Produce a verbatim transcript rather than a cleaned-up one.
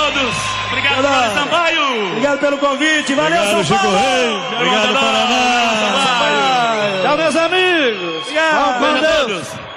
todos. Obrigado, Paulo Sampaio. Obrigado pelo convite. Valeu, Obrigado, São Paulo. Chico Rei. Obrigado, Paraná. Tchau, meus amigos. Obrigado. Com Deus. Deus.